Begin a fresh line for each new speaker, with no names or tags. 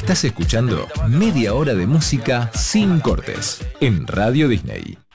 Estás escuchando Media Hora de Música Sin Cortes en Radio Disney.